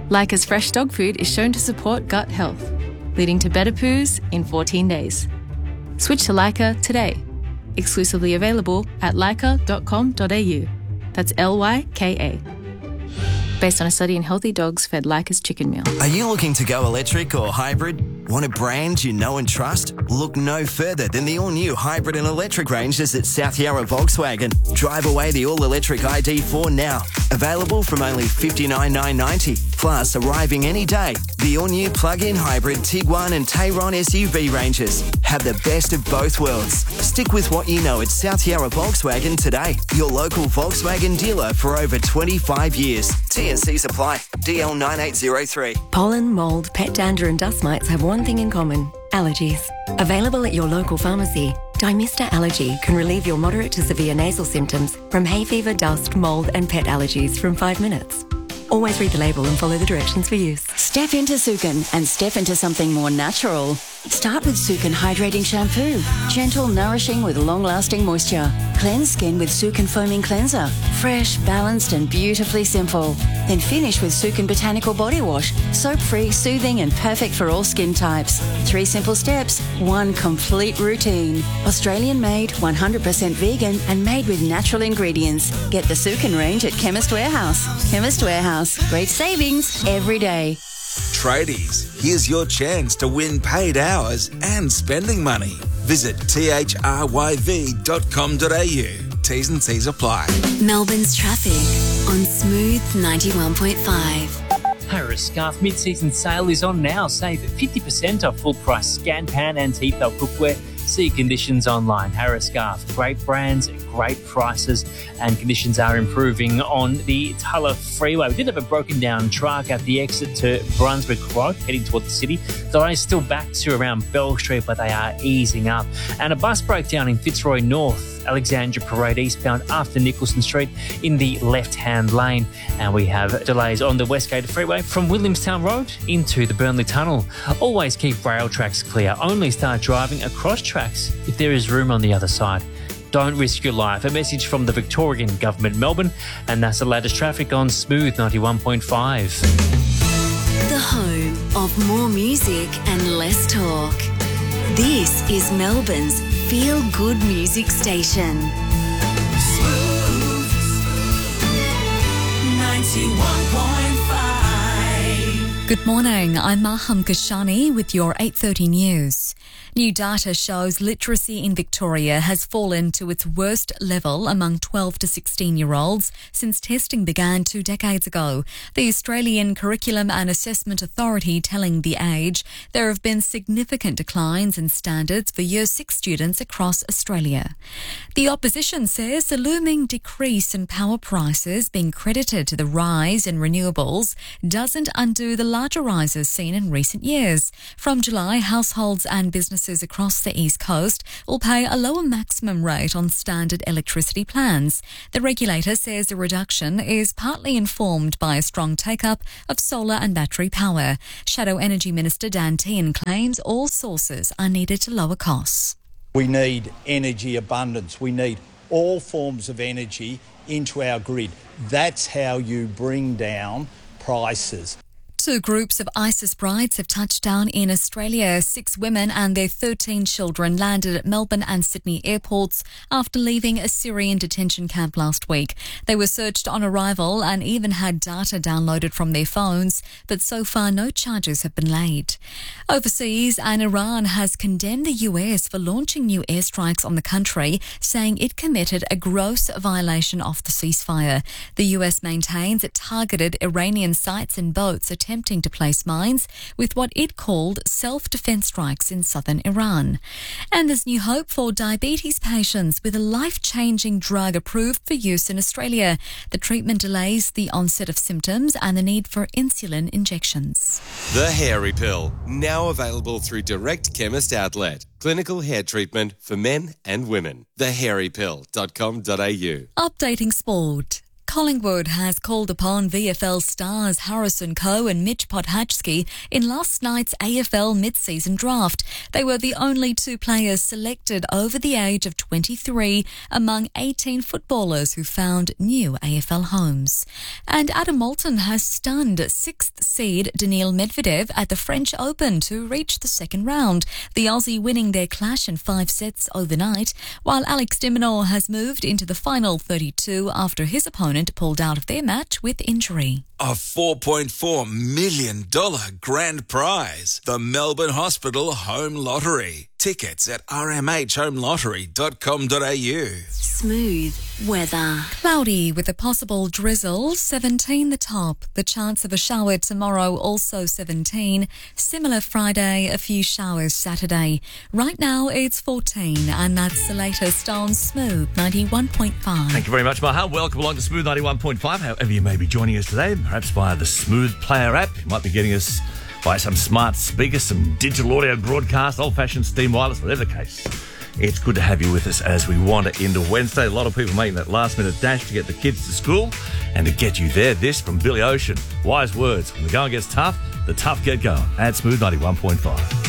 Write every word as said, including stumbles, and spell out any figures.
Leica's fresh dog food is shown to support gut health, leading to better poos in fourteen days. Switch to Leica today. Exclusively available at leica dot com dot a u. That's L Y K A. Based on a study in healthy dogs fed Leica's chicken meal. Are you looking to go electric or hybrid? Want a brand you know and trust? Look no further than the all-new hybrid and electric ranges at South Yarra Volkswagen. Drive away the all-electric I D four now. Available from only fifty-nine thousand nine hundred ninety dollars. Plus, arriving any day, the all-new plug-in hybrid Tiguan and Tayron S U V ranges. Have the best of both worlds. Stick with what you know at South Yarra Volkswagen today. Your local Volkswagen dealer for over twenty-five years. T and C's apply. D L nine eight zero three. Pollen, mould, pet dander and dust mites have one thing in common: allergies. Available at your local pharmacy, Dymista Allergy can relieve your moderate to severe nasal symptoms from hay fever, dust, mould and pet allergies from five minutes. Always read the label and follow the directions for use. Step into Sukin and step into something more natural. Start with Sukin Hydrating Shampoo. Gentle, nourishing with long-lasting moisture. Cleanse skin with Sukin Foaming Cleanser. Fresh, balanced and beautifully simple. Then finish with Sukin Botanical Body Wash. Soap-free, soothing and perfect for all skin types. Three simple steps, one complete routine. Australian-made, one hundred percent vegan and made with natural ingredients. Get the Sukin range at Chemist Warehouse. Chemist Warehouse. Great savings every day. Tradies, here's your chance to win paid hours and spending money. Visit t h r y v dot com dot a u. T's and C's apply. Melbourne's traffic on Smooth ninety-one point five. Harris Scarf mid-season sale is on now. Save fifty percent off full-price scan pan and T-Fal cookware. See conditions online. Harris Scarf, great brands, great prices, and conditions are improving on the Tulla Freeway. We did have a broken down truck at the exit to Brunswick Road, heading toward the city. Delays still back to around Bell Street, but they are easing up. And a bus breakdown in Fitzroy North, Alexandra Parade eastbound after Nicholson Street in the left-hand lane. And we have delays on the Westgate Freeway from Williamstown Road into the Burnley Tunnel. Always keep rail tracks clear. Only start driving across tracks if there is room on the other side. Don't risk your life. A message from the Victorian Government, Melbourne, and that's the latest traffic on Smooth ninety-one point five. The home of more music and less talk. This is Melbourne's feel-good music station. Smooth ninety-one point five. Good morning, I'm Maham Kashani with your eight thirty news. New data shows literacy in Victoria has fallen to its worst level among twelve to sixteen-year-olds since testing began two decades ago. The Australian Curriculum and Assessment Authority telling The Age there have been significant declines in standards for Year six students across Australia. The opposition says the looming decrease in power prices being credited to the rise in renewables doesn't undo the larger rises seen in recent years. From July, households and businesses across the East Coast will pay a lower maximum rate on standard electricity plans. The regulator says the reduction is partly informed by a strong take-up of solar and battery power. Shadow Energy Minister Dan Tehan claims all sources are needed to lower costs. We need energy abundance. We need all forms of energy into our grid. That's how you bring down prices. Two groups of ISIS brides have touched down in Australia. Six women and their thirteen children landed at Melbourne and Sydney airports after leaving a Syrian detention camp last week. They were searched on arrival and even had data downloaded from their phones, but so far no charges have been laid. Overseas, and Iran has condemned the U S for launching new airstrikes on the country, saying it committed a gross violation of the ceasefire. The U S maintains it targeted Iranian sites and boats attempting to place mines with what it called self-defense strikes in southern Iran. And there's new hope for diabetes patients with a life-changing drug approved for use in Australia. The treatment delays the onset of symptoms and the need for insulin injections. The Hairy Pill, now available through Direct Chemist Outlet. Clinical hair treatment for men and women. the hairy pill dot com dot a u. Updating sport. Collingwood has called upon V F L stars Harrison Coe and Mitch Podhajski in last night's A F L mid-season draft. They were the only two players selected over the age of twenty-three among eighteen footballers who found new A F L homes. And Adam Moulton has stunned sixth seed Daniil Medvedev at the French Open to reach the second round, the Aussie winning their clash in five sets overnight, while Alex de Minaur has moved into the final thirty-two after his opponent pulled out of their match with injury. A four point four million dollars grand prize. The Melbourne Hospital Home Lottery. Tickets at r m h home lottery dot com dot a u. Smooth weather. Cloudy with a possible drizzle, seventeen the top. The chance of a shower tomorrow, also seventeen. Similar Friday, a few showers Saturday. Right now it's fourteen, and that's the latest on Smooth ninety-one point five. Thank you very much, Maha. Welcome along to Smooth ninety-one point five. However you may be joining us today, perhaps via the Smooth Player app. You might be getting us by some smart speakers, some digital audio broadcast, old-fashioned steam wireless, whatever the case. It's good to have you with us as we wander into Wednesday. A lot of people making that last-minute dash to get the kids to school and to get you there. This from Billy Ocean. Wise words. When the going gets tough, the tough get going. At Smooth ninety-one point five.